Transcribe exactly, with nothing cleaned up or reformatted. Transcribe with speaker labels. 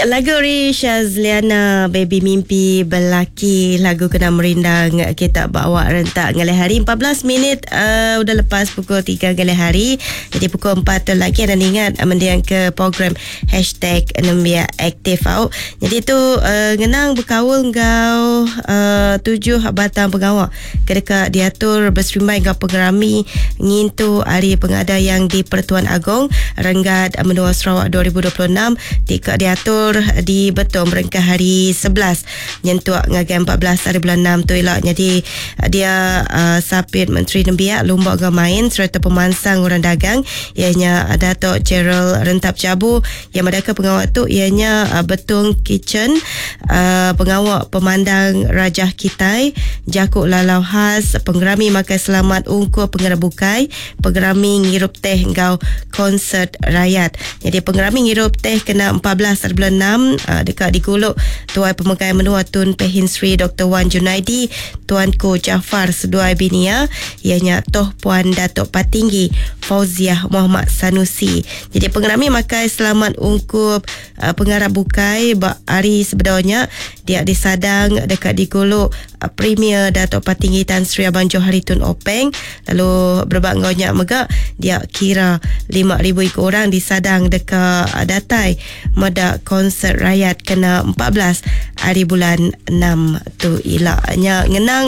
Speaker 1: lagu Rish Azliana Baby Mimpi Belaki, lagu kena merindang kita bawa rentak ngalih hari empat belas minit uh, udah lepas pukul tiga ngalih hari. Jadi pukul empat tu lagi anda ingat uh, mendiang ke program hashtag Nembia Aktif out. Jadi tu uh, ngenang berkawal ngau uh, tujuh batang pengawal kedekat diatur berserimbai ngau pengerami ngintu hari pengada yang di Pertuan Agong Renggat Menua Sarawak dua ribu dua puluh enam tika diatur di Betom rengkah hari sebelas nyentuak ngagai empat belas hari bulan enam tu elak. Jadi dia uh, sapit Menteri Nembiak Lumba Gamain serta pemansang orang dagang ianya Datuk Gerald Rentap Jabu yang mereka pengawal tu ianya uh, Betung Kitchen, uh, pengawal pemandang Rajah Kitai, Jakuk Lalau Khas, pengerami makan selamat ungkup pengerah bukai, pengerami ngirup teh ngau konsert rakyat. Jadi pengerami ngirup teh kena empat belas hari bulan enam uh, dekat di Guluk Tuan Pemegai Menua Tun Pehin Sri Doktor Wan Junaidi, Tuanku Jafar Seduai Binia ianya Toh Puan Datuk Patinggi Fauziah Muhammad Sanusi. Jadi pengerami makai selamat ungkup uh, pengarah bukai hari sebenarnya dia disadang dekat di Guluk uh, Premier Datuk Patinggi Tan Sri Abang Johari Tun Openg. Lalu berbak ngonya megak dia kira lima ribu ikut orang disadang dekat uh, Datai Medak konsert rakyat kena empat belas hari bulan enam tu ilaknya ngenang